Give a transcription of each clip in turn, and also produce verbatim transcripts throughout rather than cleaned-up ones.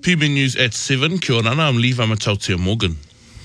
P M News at seven. Kia ora, I'm Levi Matautia Morgan.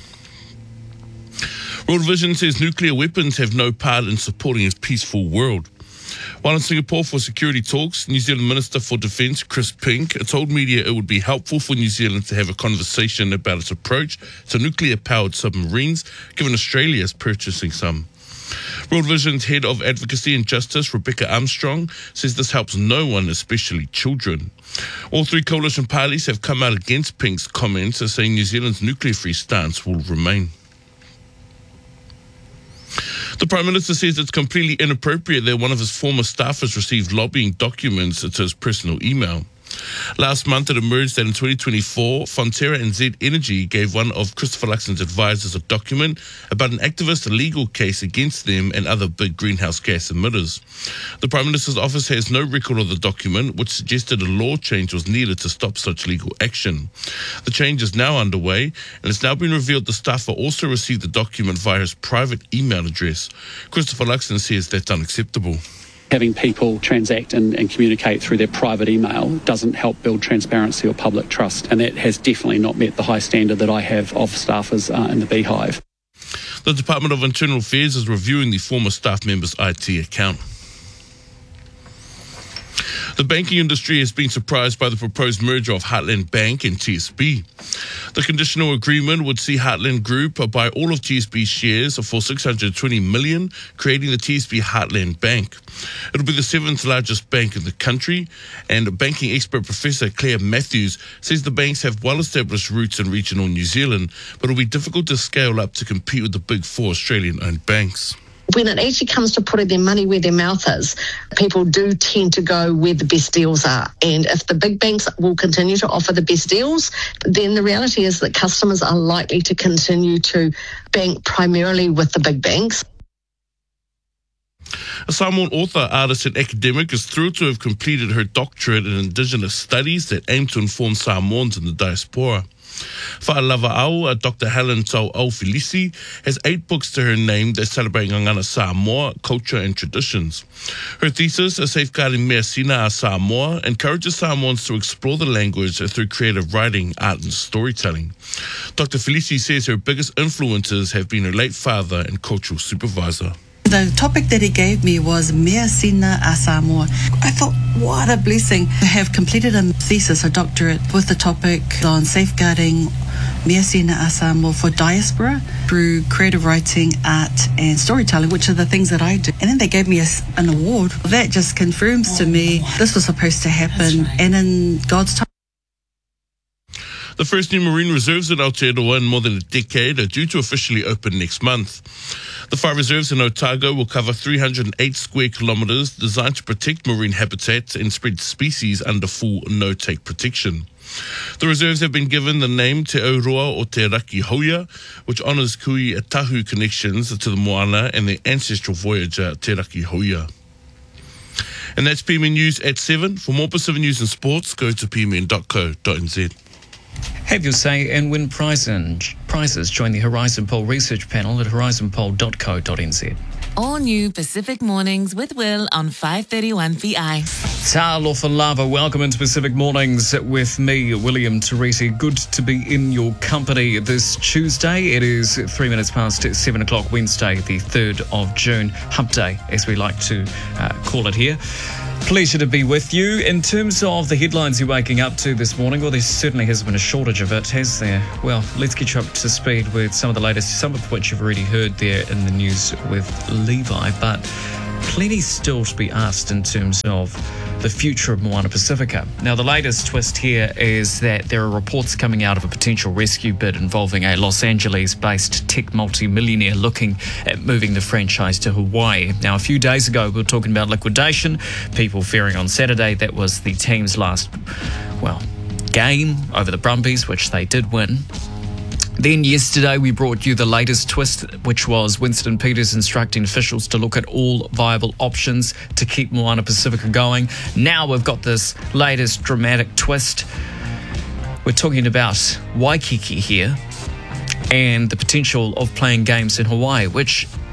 World Vision says nuclear weapons have no part in supporting a peaceful world. While in Singapore for security talks, New Zealand Minister for Defence Chris Pink told media it would be helpful for New Zealand to have a conversation about its approach to nuclear-powered submarines, given Australia is purchasing some. World Vision's head of advocacy and justice, Rebecca Armstrong, says this helps no one, especially children. All three coalition parties have come out against Pink's comments, saying New Zealand's nuclear-free stance will remain. The Prime Minister says it's completely inappropriate that one of his former staffers received lobbying documents to his personal email. Last month, it emerged that in twenty twenty-four, Fonterra and Z Energy gave one of Christopher Luxon's advisors a document about an activist legal case against them and other big greenhouse gas emitters. The Prime Minister's office has no record of the document, which suggested a law change was needed to stop such legal action. The change is now underway, and it's now been revealed the staffer also received the document via his private email address. Christopher Luxon says that's unacceptable. Having people transact and, and communicate through their private email doesn't help build transparency or public trust, and that has definitely not met the high standard that I have of staffers uh, in the Beehive. The Department of Internal Affairs is reviewing the former staff member's I T account. The banking industry has been surprised by the proposed merger of Heartland Bank and T S B. The conditional agreement would see Heartland Group buy all of T S B's shares for six hundred twenty million dollars, creating the T S B Heartland Bank. It will be the seventh largest bank in the country, and banking expert Professor Claire Matthews says the banks have well-established roots in regional New Zealand, but it will be difficult to scale up to compete with the big four Australian-owned banks. When it actually comes to putting their money where their mouth is, people do tend to go where the best deals are. And if the big banks will continue to offer the best deals, then the reality is that customers are likely to continue to bank primarily with the big banks. A Samoan author, artist and academic is thrilled to have completed her doctorate in Indigenous studies that aim to inform Samoans in the diaspora. Whaalava'au, Doctor Helen Tau Au-Filici, has eight books to her name that celebrate Ngangana Samoa, culture and traditions. Her thesis, Safeguarding Mea Sina a Samoa, encourages Samoans to explore the language through creative writing, art and storytelling. Doctor Filici says her biggest influences have been her late father and cultural supervisor. The topic that he gave me was Mea Sina a Samoa. I thought, what a blessing to have completed a thesis, a doctorate, with the topic on safeguarding Mea Sina a Samoa for diaspora through creative writing, art and storytelling, which are the things that I do. And then they gave me a, an award. That just confirms to me this was supposed to happen, right, and in God's time. The first new marine reserves in Aotearoa in more than a decade are due to officially open next month. The five reserves in Otago will cover three hundred eight square kilometres, designed to protect marine habitats and spread species under full no-take protection. The reserves have been given the name Te Auroa o Te Raki Hauia, which honours Kui Tahu connections to the Moana and their ancestral voyager Te Raki Hauia. And that's P M N News at seven. For more Pacific news and sports, go to p m n dot co dot n z. Have your say and win prizes. Prizes. Join the Horizon Poll research panel at horizon poll dot co dot n z. All new Pacific Mornings with Will on five thirty-one V I. Talofa lava. Welcome into Pacific Mornings with me, William Teresi. Good to be in your company this Tuesday. It is three minutes past seven o'clock, Wednesday, the third of June. Hump Day, as we like to uh, call it here. Pleasure to be with you. In terms of the headlines you're waking up to this morning, well, there certainly has been a shortage of it, has there? Well, let's get you up to speed with some of the latest, some of which you've already heard there in the news with Levi, but plenty still to be asked in terms of the future of Moana Pacifica. Now, the latest twist here is that there are reports coming out of a potential rescue bid involving a Los Angeles-based tech multi-millionaire looking at moving the franchise to Hawaii. Now, a few days ago, we were talking about liquidation, people fearing on Saturday that was the team's last, well, game over the Brumbies, which they did win. Then yesterday we brought you the latest twist, which was Winston Peters instructing officials to look at all viable options to keep Moana Pacifica going. Now we've got this latest dramatic twist. We're talking about Waikiki here and the potential of playing games in Hawaii, which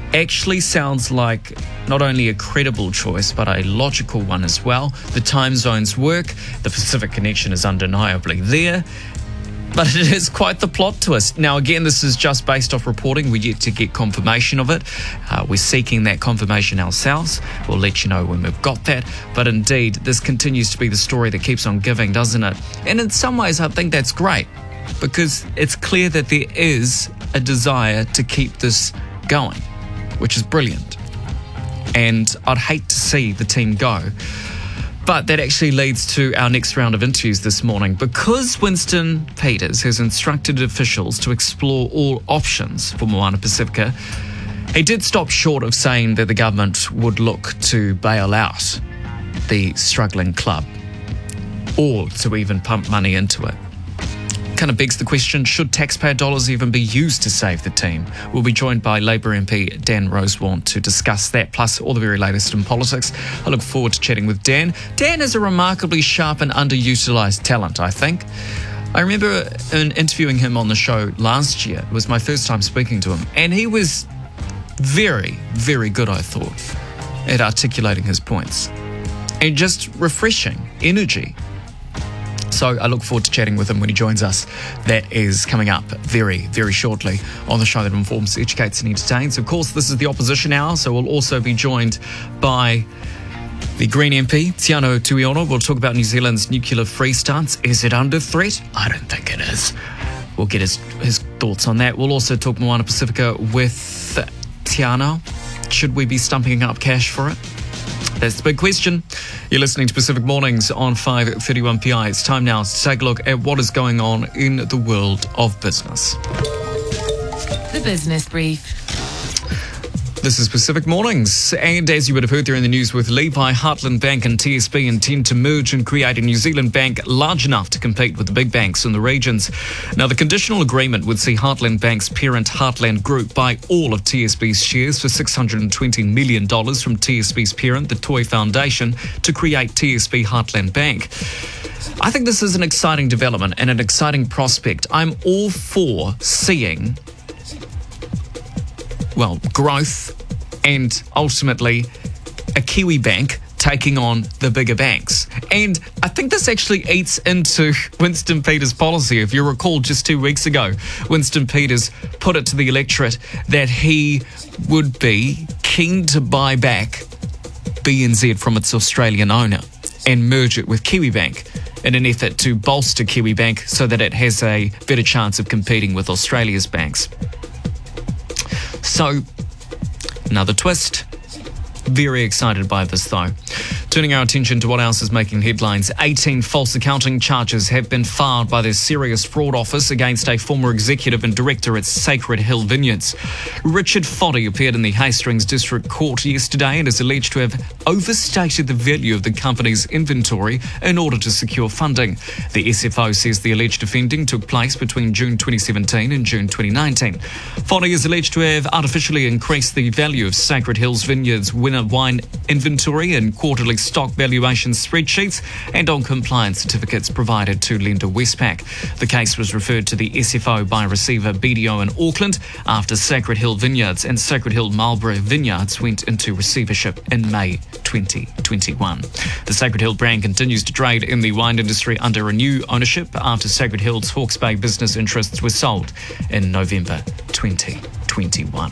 actually sounds like not only a credible choice, but a logical one as well. The time zones work. The Pacific connection is undeniably there. But it is quite the plot twist. Now, again, this is just based off reporting. We're yet to get confirmation of it. Uh, we're seeking that confirmation ourselves. We'll let you know when we've got that. But indeed, this continues to be the story that keeps on giving, doesn't it? And in some ways, I think that's great, because it's clear that there is a desire to keep this going, which is brilliant. And I'd hate to see the team go. But that actually leads to our next round of interviews this morning. Because Winston Peters has instructed officials to explore all options for Moana Pacifica, he did stop short of saying that the government would look to bail out the struggling club or to even pump money into it. Kind of begs the question, should taxpayer dollars even be used to save the team? We'll be joined by Labour M P Dan Rosewarne to discuss that, plus all the very latest in politics. I look forward to chatting with Dan. Dan is a remarkably sharp and underutilised talent, I think. I remember in interviewing him on the show last year. It was my first time speaking to him, and he was very, very good, I thought, at articulating his points. And just refreshing energy. So I look forward to chatting with him when he joins us. That is coming up very, very shortly on the show that informs, educates and entertains. Of course, this is the Opposition Hour, so we'll also be joined by the Green M P, Tiano Tuiono. We'll talk about New Zealand's nuclear-free stance. Is it under threat? I don't think it is. We'll get his, his thoughts on that. We'll also talk Moana Pacifica with Tiano. Should we be stumping up cash for it? That's the big question. You're listening to Pacific Mornings on five thirty-one P I. It's time now to take a look at what is going on in the world of business. The Business Brief. This is Pacific Mornings, and as you would have heard there in the news with Levi, Heartland Bank and T S B intend to merge and create a New Zealand bank large enough to compete with the big banks in the regions. Now, the conditional agreement would see Heartland Bank's parent Heartland Group buy all of T S B's shares for six hundred twenty million dollars from T S B's parent, the Toi Foundation, to create T S B Heartland Bank. I think this is an exciting development and an exciting prospect. I'm all for seeing, well, growth and ultimately a Kiwi bank taking on the bigger banks. And I think this actually eats into Winston Peters' policy. If you recall, just two weeks ago, Winston Peters put it to the electorate that he would be keen to buy back B N Z from its Australian owner and merge it with Kiwi Bank in an effort to bolster Kiwi Bank so that it has a better chance of competing with Australia's banks. So, another twist. Very excited by this, though. Turning our attention to what else is making headlines. eighteen false accounting charges have been filed by the Serious Fraud Office against a former executive and director at Sacred Hill Vineyards. Richard Foddy appeared in the Hastings District Court yesterday and is alleged to have overstated the value of the company's inventory in order to secure funding. The S F O says the alleged offending took place between June twenty seventeen and June twenty nineteen. Foddy is alleged to have artificially increased the value of Sacred Hills Vineyards winter wine inventory in quarterly stock valuation spreadsheets and on compliance certificates provided to lender Westpac. The case was referred to the S F O by receiver B D O in Auckland after Sacred Hill Vineyards and Sacred Hill Marlborough Vineyards went into receivership in May twenty twenty-one. The Sacred Hill brand continues to trade in the wine industry under a new ownership after Sacred Hill's Hawke's Bay business interests were sold in November twenty twenty-one.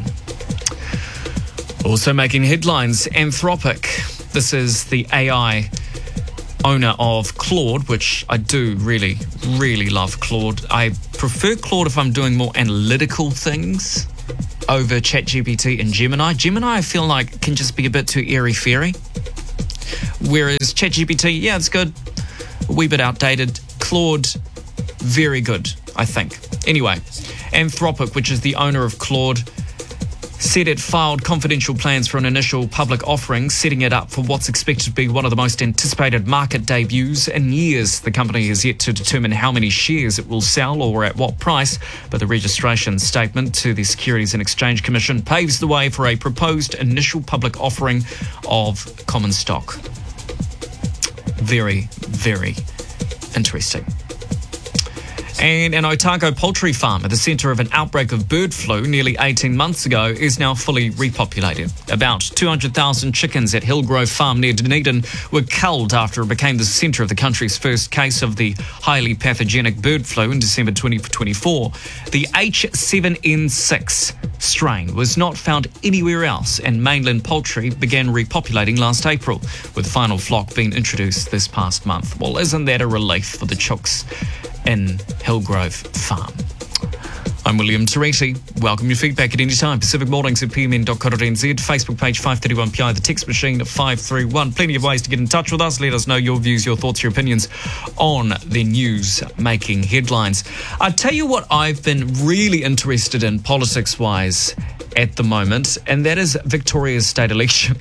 Also making headlines, Anthropic. This is the A I owner of Claude, which I do really, really love Claude. I prefer Claude if I'm doing more analytical things over ChatGPT and Gemini. Gemini, I feel like, can just be a bit too airy-fairy. Whereas ChatGPT, yeah, it's good. A wee bit outdated. Claude, very good, I think. Anyway, Anthropic, which is the owner of Claude, said it filed confidential plans for an initial public offering, setting it up for what's expected to be one of the most anticipated market debuts in years. The company has yet to determine how many shares it will sell or at what price, but the registration statement to the Securities and Exchange Commission paves the way for a proposed initial public offering of common stock. Very, very interesting. And an Otago poultry farm at the centre of an outbreak of bird flu nearly eighteen months ago is now fully repopulated. About two hundred thousand chickens at Hillgrove Farm near Dunedin were culled after it became the centre of the country's first case of the highly pathogenic bird flu in December twenty twenty-four. The H seven N six strain was not found anywhere else, and mainland poultry began repopulating last April, with the final flock being introduced this past month. Well, isn't that a relief for the chooks in Hillgrove Farm? I'm William Teresi. Welcome your feedback at any time. Pacific Mornings at p m n dot co dot n z, Facebook page five thirty-one P I, the text machine at five three one. Plenty of ways to get in touch with us. Let us know your views, your thoughts, your opinions on the news-making headlines. I tell you what I've been really interested in politics-wise at the moment, and that is Victoria's state election.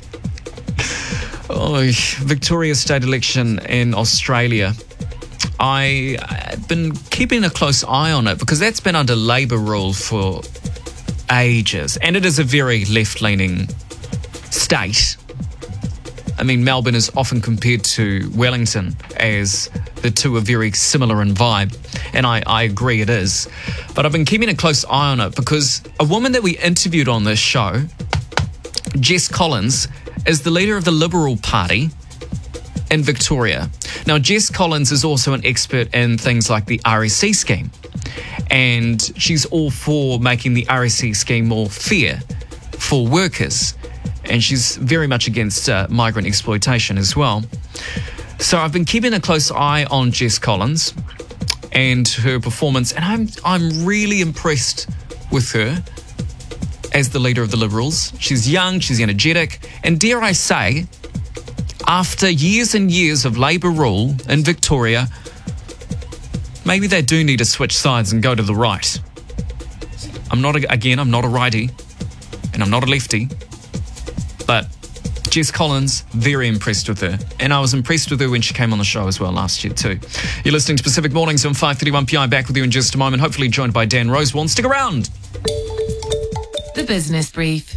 oh, Victoria's state election in Australia. I've been keeping a close eye on it because that's been under Labour rule for ages, and it is a very left-leaning state. I mean, Melbourne is often compared to Wellington as the two are very similar in vibe, and I, I agree it is. But I've been keeping a close eye on it because a woman that we interviewed on this show, Jess Collins, is the leader of the Liberal Party in Victoria. Now, Jess Collins is also an expert in things like the R S C scheme, and she's all for making the R S C scheme more fair for workers, and she's very much against uh, migrant exploitation as well. So I've been keeping a close eye on Jess Collins and her performance, and I'm I'm really impressed with her as the leader of the Liberals. She's young, she's energetic, and dare I say, after years and years of Labour rule in Victoria, maybe they do need to switch sides and go to the right. I'm not, a, again, I'm not a righty, and I'm not a lefty, but Jess Collins, very impressed with her. And I was impressed with her when she came on the show as well last year too. You're listening to Pacific Mornings on five thirty-one P I. Back with you in just a moment, hopefully joined by Dan Rosewarne. Stick around. The Business Brief.